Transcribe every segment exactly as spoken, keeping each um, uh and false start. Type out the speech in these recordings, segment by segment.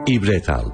ibret al.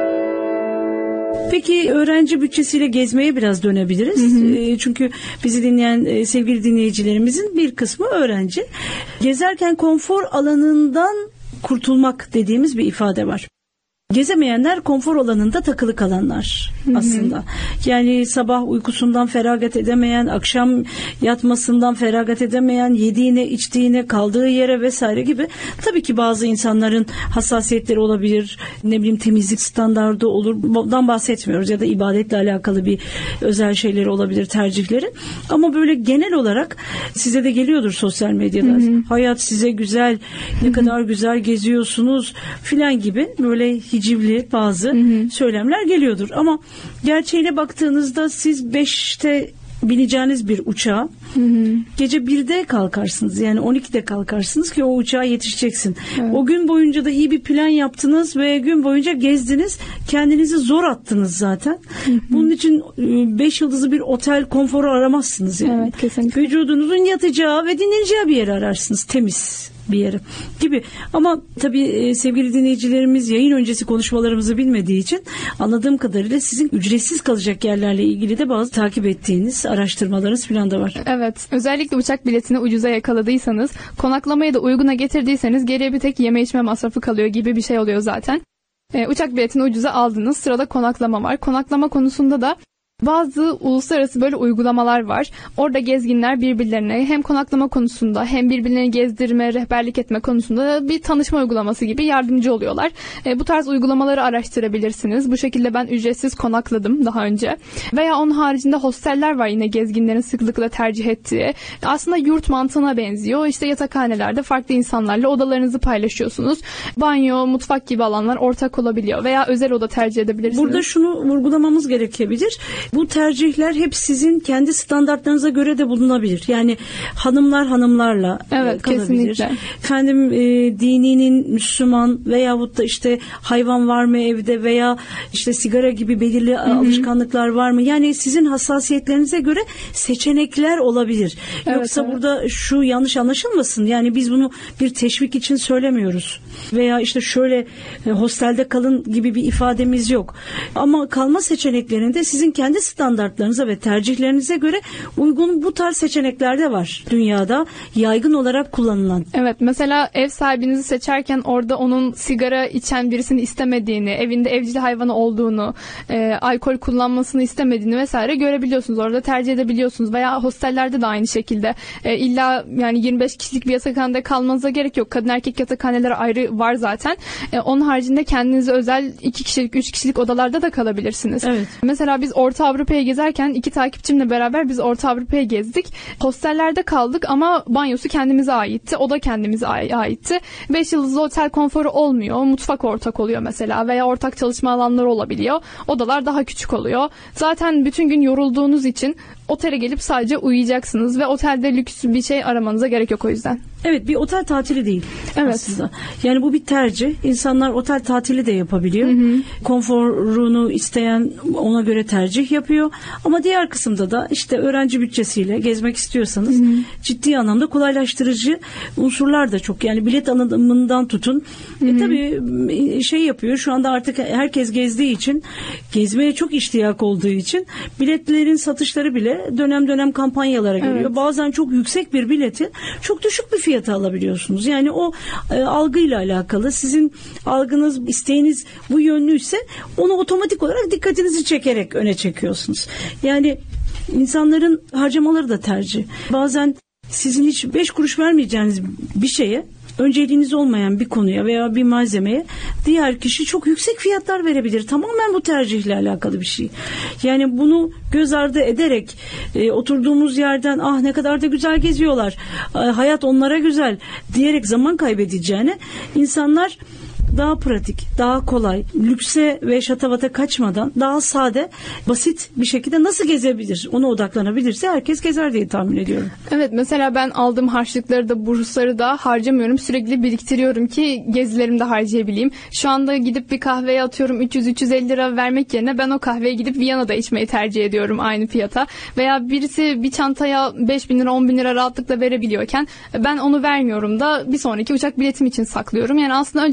Peki öğrenci bütçesiyle gezmeye biraz dönebiliriz. Hı hı. E, çünkü bizi dinleyen e, sevgili dinleyicilerimizin bir kısmı öğrenci. Gezerken konfor alanından kurtulmak dediğimiz bir ifade var. Gezemeyenler konfor alanında takılı kalanlar aslında. Hı hı. Yani sabah uykusundan feragat edemeyen, akşam yatmasından feragat edemeyen, yediğine, içtiğine, kaldığı yere vesaire gibi. Tabii ki bazı insanların hassasiyetleri olabilir. Ne bileyim temizlik standardı olur. Bundan bahsetmiyoruz ya da ibadetle alakalı bir özel şeyleri olabilir, tercihleri. Ama böyle genel olarak size de geliyordur sosyal medyada. Hı hı. Hayat size güzel, ne hı hı. kadar güzel geziyorsunuz filan gibi böyle hicivli bazı hı hı. söylemler geliyordur. Ama gerçeğine baktığınızda siz beşte bineceğiniz bir uçağa hı hı. gece birde kalkarsınız. Yani on ikide kalkarsınız ki o uçağa yetişeceksin. Evet. O gün boyunca da iyi bir plan yaptınız ve gün boyunca gezdiniz. Kendinizi zor attınız zaten. Hı hı. Bunun için beş yıldızlı bir otel konforu aramazsınız yani. Evet, kesinlikle. Vücudunuzun yatacağı ve dinleneceği bir yeri ararsınız. Temiz bir yeri gibi. Ama tabii sevgili dinleyicilerimiz yayın öncesi konuşmalarımızı bilmediği için anladığım kadarıyla sizin ücretsiz kalacak yerlerle ilgili de bazı takip ettiğiniz araştırmalarınız falan da var. Evet. Özellikle uçak biletini ucuza yakaladıysanız, konaklamayı da uyguna getirdiyseniz geriye bir tek yeme içme masrafı kalıyor gibi bir şey oluyor zaten. Ee, uçak biletini ucuza aldınız. Sırada konaklama var. Konaklama konusunda da bazı uluslararası böyle uygulamalar var. Orada gezginler birbirlerine hem konaklama konusunda hem birbirlerini gezdirme, rehberlik etme konusunda bir tanışma uygulaması gibi yardımcı oluyorlar. E, bu tarz uygulamaları araştırabilirsiniz. Bu şekilde ben ücretsiz konakladım daha önce. Veya onun haricinde hosteller var yine gezginlerin sıklıkla tercih ettiği. Aslında yurt mantığına benziyor. İşte yatakhanelerde farklı insanlarla odalarınızı paylaşıyorsunuz. Banyo, mutfak gibi alanlar ortak olabiliyor. Veya özel oda tercih edebilirsiniz. Burada şunu vurgulamamız gerekebilir. Bu tercihler hep sizin kendi standartlarınıza göre de bulunabilir. Yani hanımlar hanımlarla evet, kalabilir. Kesinlikle. Efendim e, dininin Müslüman veyahut da işte hayvan var mı evde veya işte sigara gibi belirli Hı-hı. alışkanlıklar var mı? Yani sizin hassasiyetlerinize göre seçenekler olabilir. Evet, Yoksa evet. burada şu yanlış anlaşılmasın. Yani biz bunu bir teşvik için söylemiyoruz. Veya işte şöyle e, hostelde kalın gibi bir ifademiz yok. Ama kalma seçeneklerinde sizin kendi standartlarınıza ve tercihlerinize göre uygun bu tarz seçenekler de var dünyada yaygın olarak kullanılan. Evet, mesela ev sahibinizi seçerken orada onun sigara içen birisini istemediğini, evinde evcil hayvanı olduğunu, e, alkol kullanmasını istemediğini vesaire görebiliyorsunuz. Orada tercih edebiliyorsunuz veya hostellerde de aynı şekilde. E, illa yani yirmi beş kişilik bir yatakhanede kalmanıza gerek yok. Kadın erkek yatakhaneleri ayrı var zaten. E, onun haricinde kendinize özel iki kişilik, üç kişilik odalarda da kalabilirsiniz. Evet. Mesela biz Orta Avrupa'ya gezerken iki takipçimle beraber biz Orta Avrupa'ya gezdik. Hostellerde kaldık ama banyosu kendimize aitti. Oda kendimize aitti. Beş yıldızlı otel konforu olmuyor. Mutfak ortak oluyor mesela veya ortak çalışma alanları olabiliyor. Odalar daha küçük oluyor. Zaten bütün gün yorulduğunuz için otele gelip sadece uyuyacaksınız ve otelde lüks bir şey aramanıza gerek yok o yüzden. Evet, bir otel tatili değil evet. aslında. Yani bu bir tercih. İnsanlar otel tatili de yapabiliyor. Hı hı. Konforunu isteyen ona göre tercih yapıyor. Ama diğer kısımda da işte öğrenci bütçesiyle gezmek istiyorsanız hı hı. ciddi anlamda kolaylaştırıcı unsurlar da çok. Yani bilet alımından tutun. Hı hı. E, tabii şey yapıyor. Şu anda artık herkes gezdiği için, gezmeye çok iştiyak olduğu için biletlerin satışları bile dönem dönem kampanyalara giriyor. Evet. Bazen çok yüksek bir bileti çok düşük bir fiyata alabiliyorsunuz. Yani o e, algıyla alakalı. Sizin algınız, isteğiniz bu yönlüyse onu otomatik olarak dikkatinizi çekerek öne çekiyorsunuz. Yani insanların harcamaları da tercih. Bazen sizin hiç beş kuruş vermeyeceğiniz bir şeye, önceliğiniz olmayan bir konuya veya bir malzemeye diğer kişi çok yüksek fiyatlar verebilir. Tamamen bu tercihle alakalı bir şey. Yani bunu göz ardı ederek e, oturduğumuz yerden ah ne kadar da güzel geziyorlar, e, hayat onlara güzel diyerek zaman kaybedeceğine insanlar daha pratik, daha kolay, lükse ve şatavata kaçmadan daha sade, basit bir şekilde nasıl gezebilir, ona odaklanabilirse herkes gezer diye tahmin ediyorum. Evet, mesela ben aldığım harçlıkları da bursları da harcamıyorum. Sürekli biriktiriyorum ki gezilerimde harcayabileyim. Şu anda gidip bir kahveye atıyorum üç yüz üç yüz elli lira vermek yerine ben o kahveye gidip Viyana'da içmeyi tercih ediyorum aynı fiyata. Veya birisi bir çantaya beş bin lira on bin lira rahatlıkla verebiliyorken ben onu vermiyorum da bir sonraki uçak biletim için saklıyorum. Yani aslında önceliklerimize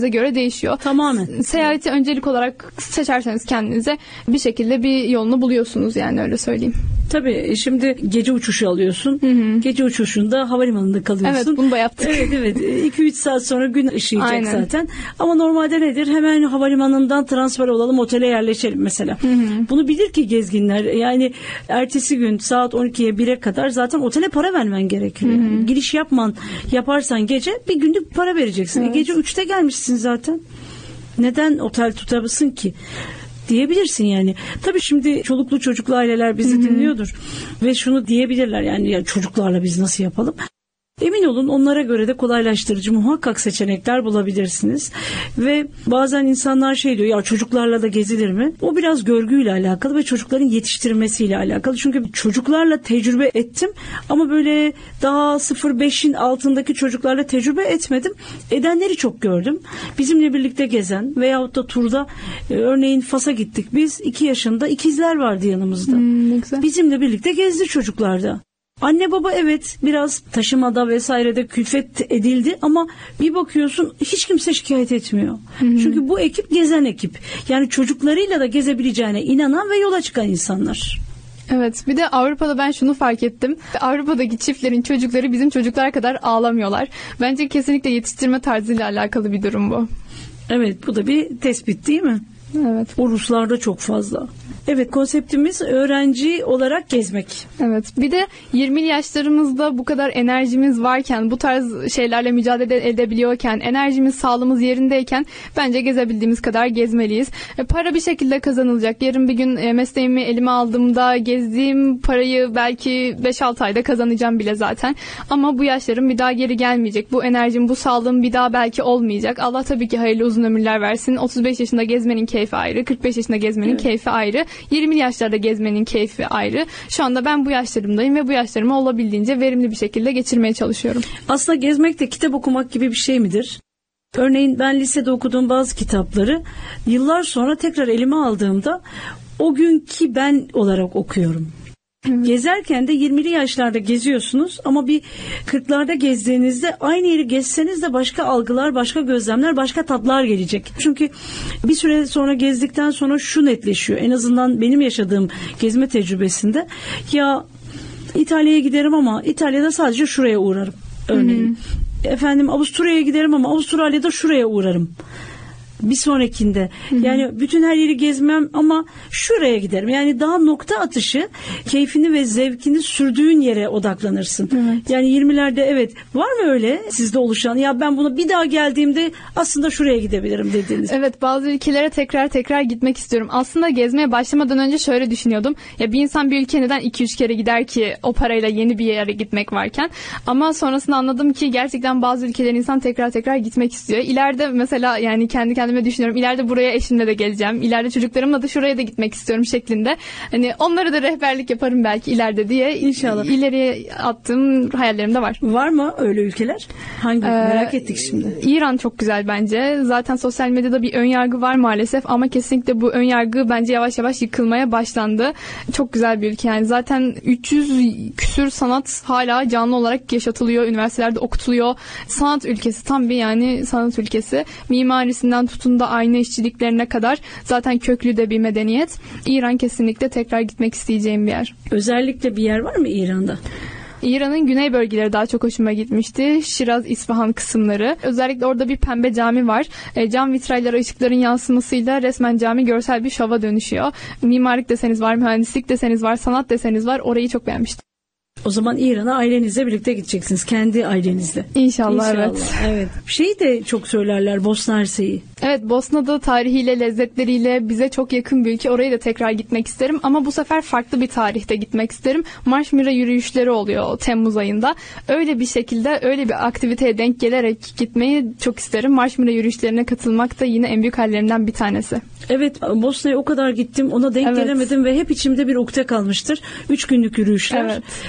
tercihlerinize göre değişiyor. Tamamen. Seyahati öncelik olarak seçerseniz kendinize bir şekilde bir yolunu buluyorsunuz yani, öyle söyleyeyim. Tabii şimdi gece uçuşu alıyorsun. Hı hı. Gece uçuşunda havalimanında kalıyorsun. Evet, bunu da yaptık. Evet evet. iki üç saat sonra gün ışıyacak Aynen. zaten. Ama normalde nedir? Hemen havalimanından transfer olalım, otele yerleşelim mesela. Hı hı. Bunu bilir ki gezginler. Yani ertesi gün saat on ikiye bire kadar zaten otele para vermen gerekiyor. Hı hı. Giriş yapman, yaparsan gece bir günlük para vereceksin. Evet. E gece üçte gelmişsin zaten. Neden otel tutabısın ki? Diyebilirsin yani. Tabii şimdi çoluklu çocuklu aileler bizi Hı-hı. dinliyordur ve şunu diyebilirler yani, ya çocuklarla biz nasıl yapalım? Emin olun onlara göre de kolaylaştırıcı muhakkak seçenekler bulabilirsiniz. Ve bazen insanlar şey diyor, ya çocuklarla da gezilir mi? O biraz görgüyle alakalı ve çocukların yetiştirmesiyle alakalı. Çünkü çocuklarla tecrübe ettim ama böyle daha sıfır beşin altındaki çocuklarla tecrübe etmedim. Edenleri çok gördüm. Bizimle birlikte gezen veyahut da turda e, örneğin Fas'a gittik. Biz iki yaşında ikizler vardı yanımızda. Hmm, ne güzel. Bizimle birlikte gezdi çocuklarda. Anne baba evet biraz taşımada vesairede külfet edildi ama bir bakıyorsun hiç kimse şikayet etmiyor. Hı hı. Çünkü bu ekip gezen ekip. Yani çocuklarıyla da gezebileceğine inanan ve yola çıkan insanlar. Evet, bir de Avrupa'da ben şunu fark ettim. Avrupa'daki çiftlerin çocukları bizim çocuklar kadar ağlamıyorlar. Bence kesinlikle yetiştirme tarzıyla alakalı bir durum bu. Evet, bu da bir tespit değil mi? Evet. O Ruslarda çok fazla. Evet, konseptimiz öğrenci olarak gezmek. Evet. Bir de yirmili yaşlarımızda bu kadar enerjimiz varken, bu tarz şeylerle mücadele edebiliyorken, enerjimiz, sağlığımız yerindeyken bence gezebildiğimiz kadar gezmeliyiz. E, para bir şekilde kazanılacak. Yarın bir gün e, mesleğimi elime aldığımda gezdiğim parayı belki beş altı ayda kazanacağım bile zaten. Ama bu yaşlarım bir daha geri gelmeyecek. Bu enerjim, bu sağlığım bir daha belki olmayacak. Allah tabii ki hayırlı uzun ömürler versin. otuz beş yaşında gezmenin keyfi ayrı, kırk beş yaşında gezmenin evet. keyfi ayrı. yirmili yaşlarda gezmenin keyfi ayrı. Şu anda ben bu yaşlarımdayım ve bu yaşlarımı olabildiğince verimli bir şekilde geçirmeye çalışıyorum. Aslında gezmek de kitap okumak gibi bir şey midir? Örneğin ben lisede okuduğum bazı kitapları yıllar sonra tekrar elime aldığımda o günkü ben olarak okuyorum. Evet. Gezerken de yirmili yaşlarda geziyorsunuz ama bir kırklarda gezdiğinizde aynı yeri gezseniz de başka algılar, başka gözlemler, başka tatlar gelecek. Çünkü bir süre sonra gezdikten sonra şu netleşiyor. En azından benim yaşadığım gezme tecrübesinde, ya İtalya'ya giderim ama İtalya'da sadece şuraya uğrarım örneğin. Hı-hı. Efendim Avusturya'ya giderim ama Avustralya'da şuraya uğrarım. Bir sonrakinde. Hı hı. Yani bütün her yeri gezmem ama şuraya giderim. Yani daha nokta atışı keyfini ve zevkini sürdüğün yere odaklanırsın. Evet. Yani yirmilerde evet, var mı öyle sizde oluşan, ya ben buna bir daha geldiğimde aslında şuraya gidebilirim dediğiniz? Evet, bazı ülkelere tekrar tekrar gitmek istiyorum. Aslında gezmeye başlamadan önce şöyle düşünüyordum. Ya bir insan bir ülkeye neden iki üç kere gider ki o parayla yeni bir yere gitmek varken? Ama sonrasında anladım ki gerçekten bazı ülkelere insan tekrar tekrar gitmek istiyor. İleride mesela yani kendi kendime kendime düşünüyorum. İleride buraya eşimle de geleceğim. İleride çocuklarımla da şuraya da gitmek istiyorum şeklinde. Hani onlara da rehberlik yaparım belki ileride diye. İnşallah. İleriye attığım hayallerim de var. Var mı öyle ülkeler? Hangi? Ee, Merak ettik şimdi. İran çok güzel bence. Zaten sosyal medyada bir ön yargı var maalesef ama kesinlikle bu ön yargı bence yavaş yavaş yıkılmaya başlandı. Çok güzel bir ülke yani. Zaten üç yüz küsür sanat hala canlı olarak yaşatılıyor. Üniversitelerde okutuluyor. Sanat ülkesi, tam bir yani sanat ülkesi. Mimarisinden tutun da ayna işçiliklerine kadar zaten köklü de bir medeniyet. İran kesinlikle tekrar gitmek isteyeceğim bir yer. Özellikle bir yer var mı İran'da? İran'ın güney bölgeleri daha çok hoşuma gitmişti. Şiraz, İsfahan kısımları. Özellikle orada bir pembe cami var. E, cam vitraylara ışıkların yansımasıyla resmen cami görsel bir şova dönüşüyor. Mimarlık deseniz var, mühendislik deseniz var, sanat deseniz var. Orayı çok beğenmiştim. O zaman İran'a ailenizle birlikte gideceksiniz. Kendi ailenizle. İnşallah, İnşallah. evet. evet. Şeyi de çok söylerler, Bosna Hersek'i. Evet, Bosna'da tarihiyle, lezzetleriyle bize çok yakın bir ülke. Oraya da tekrar gitmek isterim. Ama bu sefer farklı bir tarihte gitmek isterim. Marşmira yürüyüşleri oluyor Temmuz ayında. Öyle bir şekilde, öyle bir aktiviteye denk gelerek gitmeyi çok isterim. Marşmira yürüyüşlerine katılmak da yine en büyük hayallerimden bir tanesi. Evet, Bosna'ya o kadar gittim. Ona denk evet. gelemedim ve hep içimde bir ukde kalmıştır. Üç günlük yürüyüşler. Evet.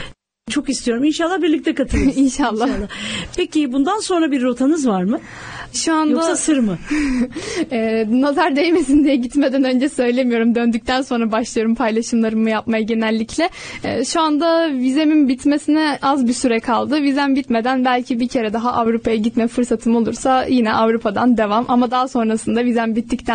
Çok istiyorum. İnşallah birlikte katılırız. İnşallah. İnşallah. Peki bundan sonra bir rotanız var mı? Şu anda Yoksa sır mı? e, nazar değmesin diye gitmeden önce söylemiyorum. Döndükten sonra başlıyorum paylaşımlarımı yapmaya genellikle. E, şu anda vizemin bitmesine az bir süre kaldı. Vizem bitmeden belki bir kere daha Avrupa'ya gitme fırsatım olursa yine Avrupa'dan devam. Ama daha sonrasında vizem bittikten